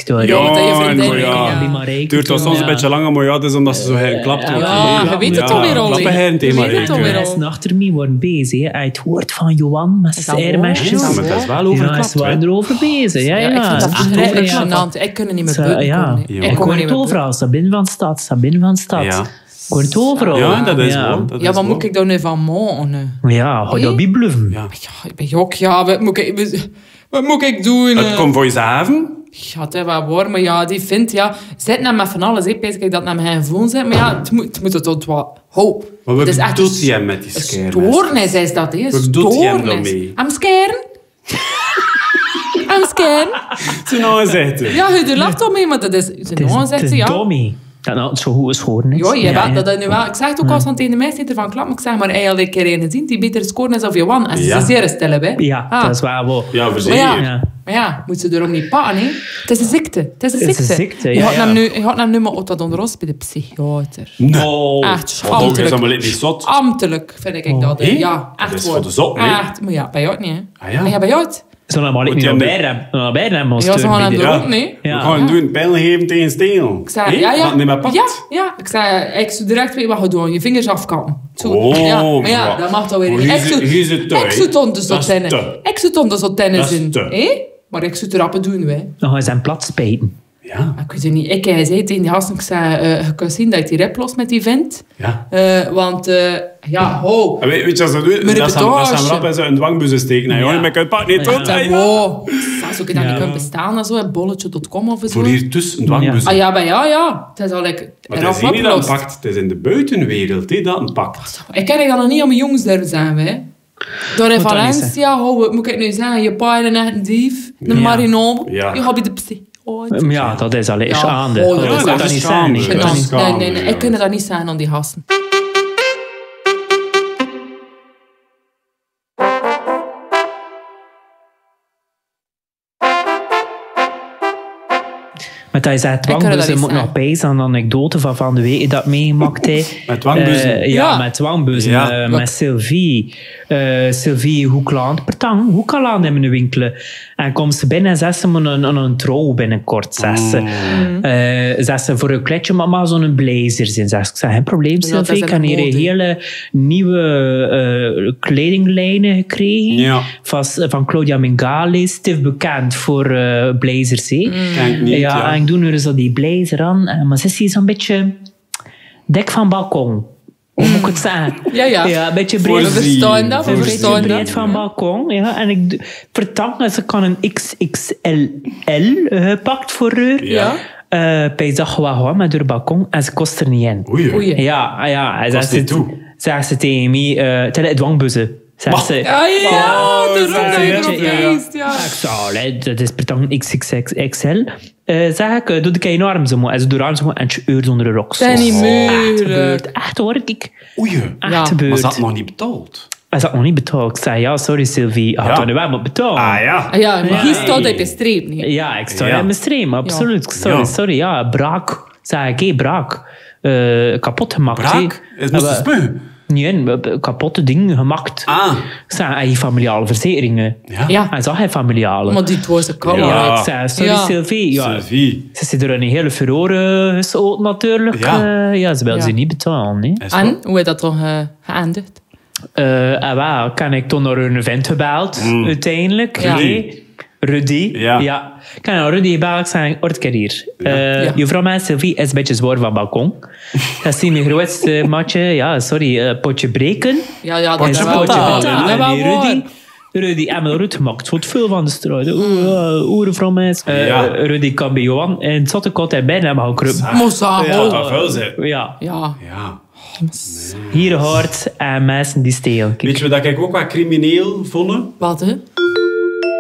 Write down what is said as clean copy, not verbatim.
situatie. Ja, dat je vriendin, Het duurt wel soms een beetje langer, maar ja, dat is omdat ze zo geklapt wordt. je weet het alweer al. Klappen hij Je weet het alweer De al. mensen achter mij worden bezig. Hè. Het woord van Johan met Is dat zijn waar? mesjes. Ja, maar dat is wel over Ja, ze waren erover bezig. Ja, Ja, ik vind dat Ja, verschrikkelijk ja. gênant. Ik kan er niet meer Zo, buiten ja. komen. Ja. Ik Ik kom hoor er niet het meer overal. Ze binnen van de stad. Ze binnen van de stad. Ja. Ik hoor het overal. Ja, dat is Ja. wel. Ja, wat moet ik dan nu van maken? Ja, ga je dat bibluffen? Ja. Ja, ik ben ook, ja, wat moet ik doen? Het komt voor jezelf. Ja, het is wel waar, maar ja, die vindt, ja, zit nou met van alles, hè, pees ik dat naar mijn gevoel zit, maar ja, het moet het tot wat, ho. Maar Het wat is echt bedoelt hij met die een scaremes? stoornis is dat, hè, een Wat bedoelt hij hem stoornis. daarmee? I'm scared. I'm scared. Zijn nou zitten. Ja, je lacht al mee, maar dat is, zijn nou zegt Het ze, is ja. Dommy. Dat nou zo goed is horen. Ja, je weet dat nu wel. Ik zeg het ook al van tegen de mensen die ervan klappen. Ik zeg maar eigenlijk een keer een gezien die beter scoren is of je wan. En ze Ja. is zeer stil, hè. Ja, Ah. dat is waar wel. Ja, Maar verzeker. ja, Ja. maar ja, moet ze erom niet pakken, hè. Het is een ziekte. Het is een Het is een ziekte. ziekte, Je ja, gaat ja. hem nu maar tot onder ons bij de psychiater. No. Echt Oh, dat is allemaal ambtelijk. niet zot. Ambtelijk vind ik dat. hè. Hé? Ja, echt Dat is waar. voor de zot, nee? Echt, maar ja, bij jou niet, hè. Ah, ja. Maar ja, bij jou het. Zullen we maar Moet niet je naar hem bijna Ja, ze gaan hem Ja. er ook, nee. We Ja. gaan doen pijlen geven tegen steel. Ik zei, Hé? ja, ja. Dat niet meer pakt. Ja. Ik zei, ik zou direct weten wat je doet. Je vingers afkappen. Zo. Oh, ja. Maar ja, mevrouw. dat mag toch weer Maar niet. hier is het te, Ik hè? zou het onder zo Dat is tennen. te. Ik zou het onder zo tennen Dat is zijn. te. Hé? Maar ik zou het rappen doen, hè. Dan gaan ze hem plat spijten. Ja. Ik weet het niet. Ik zei tegen die gasten, ik zei, je kunt zien dat je die rip lost met die vent. Ja. Want, ja, ho. En weet je wat ze doen? Mijn Dat zijn reportage. rap en zo een dwangbussen steken. Nee, jongen, ik kan het pak niet tot. Ja. Wow. Zelfs ook dat Ja. niet kunt bestaan en zo, en bolletje.com of zo. Voor hier tussen een dwangbus. Ah ja, maar ja. Het is al like, Maar het is niet dat het pakt. Het is in de buitenwereld hè, dat het pakt. Ik ken dat nog niet aan mijn jongens durven zijn, hè. Door in Moet dat niet Valencia, wat moet ik nu zeggen? Je pa is echt een dief, een Ja. marinoom. Ja. Je gaat bij de psychiater. Ja, dat is alleen Ja, schande. oh, Dat ja, moet dat dat is niet schande. zijn. Dat is schande, Nee. ja. Ik kan dat niet zijn aan die gasten. Met dat je zei, kan dat dwangbussen niet moet zijn. nog bij aan de anekdote van de week dat meegemaakt heeft. Met dwangbussen. Ja, Ja. met dwangbussen. Ja. Met Sylvie. Sylvie Hoekland, Pertang, Hoekaland in mijn winkel. En komt ze binnen en zegt ze me een trouw binnenkort. Zegt ze. Zegt ze voor een kletje, maar zo'n blazer zijn. Zegt ze, ik zeg, geen probleem dat Sylvie. is Ik heb een hier een mode. hele nieuwe kledinglijnen gekregen. Ja. Van Claudia Mingali, stief bekend voor blazers. Hè. Kijk niet, Ja, en ik doe nu zo die blazer aan. Maar ze is hier zo'n beetje dik van balkon. Hoe moet ik het zeggen? Ja. Ja, een beetje We breed. verstaan dat, we Een beetje verstaan breed dat. van balkon. Ja. En ik vertang dat ze kan een XXL gepakt voor haar. Ja. Bij dat gewoon met haar balkon. En ze kost er niet in. Oei. Ja. Hij Kost zegt niet toe. zegt ze tegen mij, het dwangbussen. Zegt ze. Ja, daarom dat je erop Ja. wijst, ja. Ik zei, allee, dat is pertang XXXL. Zeg ik, doe ik je arm zo mooi. En ze doet haar arm zo mooi en je uurt onder de rok. Dat is niet Echt moeilijk. gebeurd. Echt hoor ik. Oei. Echt Ja. gebeurd. Maar ze had nog niet betaald. Hij had nog niet betaald. Ik zei, ja, sorry Sylvie. Je had Ja. er wel moeten betalen. Ah ja. Ah ja, maar hier Ja. staat op je streep niet. Ja, ik sta Ja. in mijn stream, absoluut. Ja. Sorry, ja, braak. Zeg ik, hé, braak. Kapot gemaakt. Braak? hè. Het moest Maar- spugen. Nee, kapotte dingen gemaakt. Ah. Ik zei, hij heeft familiale verzekeringen. Ja. Ja, Hij zag geen familiale. maar die was een koude. Ja, ik zei, sorry Ja. Sylvie. Ja, Sylvie. ze zit er een hele furore gesloten natuurlijk. Ja. Ze wil Ja. ze niet betalen. Hè. Is En, hoe is dat toch geëindigd? En wel, kan ik toen naar een vent gebeld, uiteindelijk. Ja. Rudy. Rudy. Ja. Ik kan naar Rudy gebeld, ik zei, hoort hier. Ja. Je vrouw mij, Sylvie, is een beetje zwaar van balkon. Dat is niet mijn grootste matje. Ja, sorry, potje breken. Ja, dat Potje is wel potje waar. betalen. Dat is wel Nee, waar. Rudy heeft me eruit gemaakt. Wat veel van de strijd. Oeren van mij. Ja. Rudy kan bij Johan. En het zat ik altijd bij hem gaan kruipen. Moest dat Ja, gewoon. dat wel ze. Ja, Ja. Ja. hier hard en mensen die stelen. Weet je wat ik ook wat crimineel vond? Wat, hè?